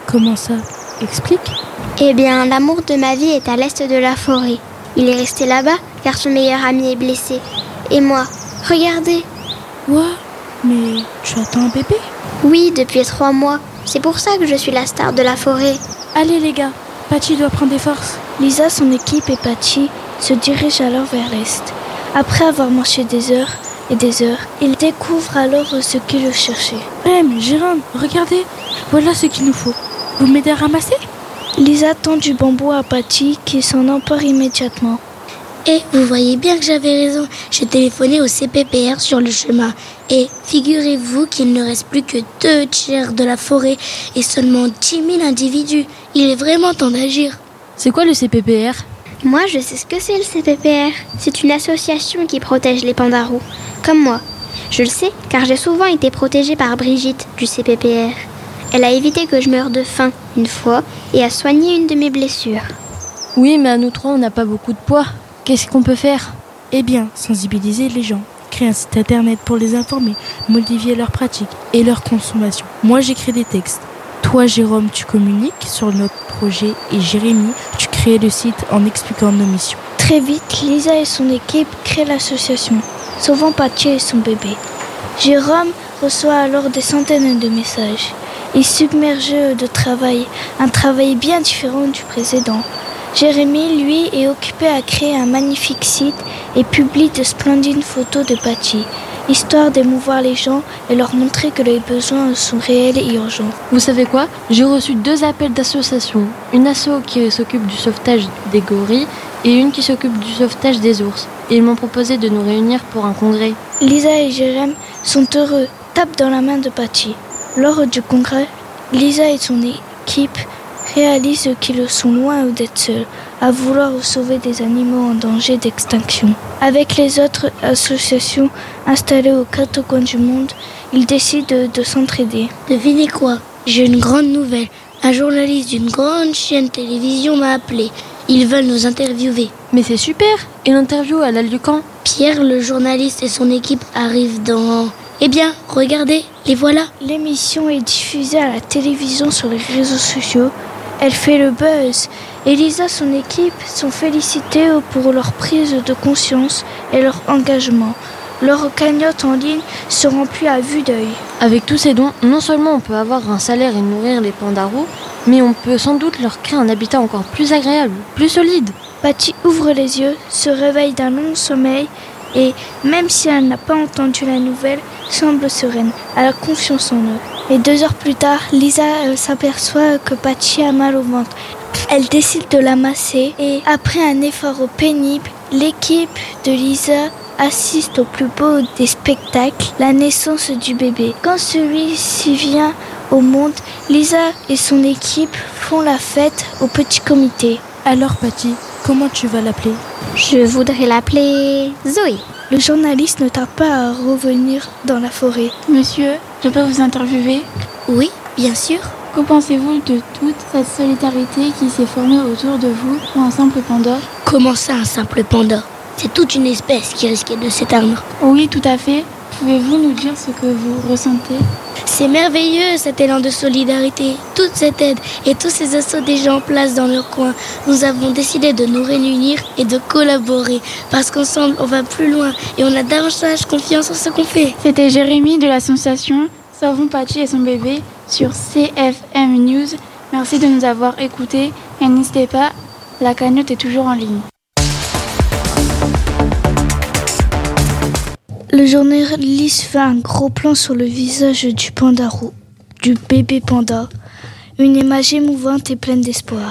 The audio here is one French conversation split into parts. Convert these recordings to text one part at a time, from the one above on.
Comment ça ? Explique. Eh bien, l'amour de ma vie est à l'est de la forêt. Il est resté là-bas car son meilleur ami est blessé. Et moi, regardez. Quoi ? Mais tu attends un bébé ? Oui, depuis 3 mois. C'est pour ça que je suis la star de la forêt. Allez les gars, Patty doit prendre des forces. Lisa, son équipe et Patty se dirigent alors vers l'est. Après avoir marché des heures et des heures, ils découvrent alors ce qu'ils cherchaient. Jérôme, regardez, voilà ce qu'il nous faut. Vous m'aidez à ramasser ? Lisa tend du bambou à Patty qui s'en empare immédiatement. Et vous voyez bien que j'avais raison. J'ai téléphoné au CPPR sur le chemin. Et figurez-vous qu'il ne reste plus que 2 tiers de la forêt et seulement 10 000 individus. Il est vraiment temps d'agir. C'est quoi le CPPR ? Moi, je sais ce que c'est le CPPR. C'est une association qui protège les pandarous, comme moi. Je le sais car j'ai souvent été protégée par Brigitte du CPPR. Elle a évité que je meure de faim une fois et a soigné une de mes blessures. Oui, mais à nous 3, on n'a pas beaucoup de poids. Qu'est-ce qu'on peut faire ? Eh bien, sensibiliser les gens, créer un site internet pour les informer, modifier leurs pratiques et leur consommation. Moi, j'écris des textes. Toi, Jérôme, tu communiques sur notre projet et Jérémy, tu crées le site en expliquant nos missions. Très vite, Lisa et son équipe créent l'association, sauvant Patty et son bébé. Jérôme reçoit alors des centaines de messages. Il submerge de travail, un travail bien différent du précédent. Jérémy, lui, est occupé à créer un magnifique site et publie de splendides photos de Patty, histoire d'émouvoir les gens et leur montrer que les besoins sont réels et urgents. Vous savez quoi ? J'ai reçu 2 appels d'associations. Une asso qui s'occupe du sauvetage des gorilles et une qui s'occupe du sauvetage des ours. Et ils m'ont proposé de nous réunir pour un congrès. Lisa et Jérémy sont heureux, tapent dans la main de Patty. Lors du congrès, Lisa et son équipe réalisent qu'ils sont loin d'être seuls, à vouloir sauver des animaux en danger d'extinction. Avec les autres associations installées aux 4 coins du monde, ils décident de s'entraider. Devinez quoi ? J'ai une grande nouvelle. Un journaliste d'une grande chaîne télévision m'a appelé. Ils veulent nous interviewer. Mais c'est super ! Et l'interview, elle a lieu quand ? Pierre, le journaliste, et son équipe arrivent dans... Eh bien, regardez, les voilà. L'émission est diffusée à la télévision sur les réseaux sociaux. Elle fait le buzz. Et Lisa et son équipe sont félicitées pour leur prise de conscience et leur engagement. Leur cagnotte en ligne se remplit à vue d'œil. Avec tous ces dons, non seulement on peut avoir un salaire et nourrir les pandarous, mais on peut sans doute leur créer un habitat encore plus agréable, plus solide. Patty ouvre les yeux, se réveille d'un long sommeil et, même si elle n'a pas entendu la nouvelle, semble sereine. Elle a confiance en eux. Et 2 heures plus tard, Lisa s'aperçoit que Patty a mal au ventre. Elle décide de la masser et, après un effort pénible, l'équipe de Lisa assiste au plus beau des spectacles, la naissance du bébé. Quand celui-ci vient au monde, Lisa et son équipe font la fête au petit comité. Alors Patty, comment tu vas l'appeler ? Je voudrais l'appeler Zoé. Le journaliste ne tarde pas à revenir dans la forêt. Monsieur, je peux vous interviewer ? Oui, bien sûr. Que pensez-vous de toute cette solidarité qui s'est formée autour de vous pour un simple panda ? Comment ça, un simple panda ? C'est toute une espèce qui risquait de s'éteindre. Oui, tout à fait. Pouvez-vous nous dire ce que vous ressentez ? C'est merveilleux cet élan de solidarité, toute cette aide et tous ces assauts des gens en place dans leur coin. Nous avons décidé de nous réunir et de collaborer parce qu'ensemble on va plus loin et on a davantage confiance en ce qu'on fait. C'était Jérémy de l'association Sauvons Patty et son bébé sur CFM News. Merci de nous avoir écoutés et n'hésitez pas, la cagnotte est toujours en ligne. Le journaliste fait un gros plan sur le visage du pandarou, du bébé panda. Une image émouvante et pleine d'espoir.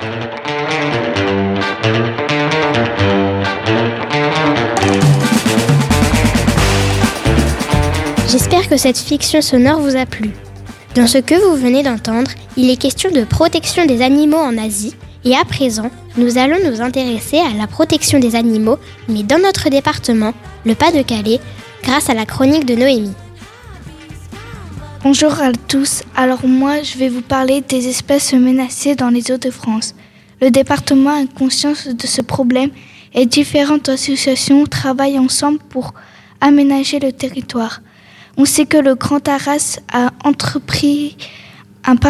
J'espère que cette fiction sonore vous a plu. Dans ce que vous venez d'entendre, il est question de protection des animaux en Asie. Et à présent, nous allons nous intéresser à la protection des animaux, mais dans notre département, le Pas-de-Calais, grâce à la chronique de Noémie. Bonjour à tous, alors moi je vais vous parler des espèces menacées dans les Hauts-de-France. Le département a conscience de ce problème et différentes associations travaillent ensemble pour aménager le territoire. On sait que le Grand Arras a entrepris un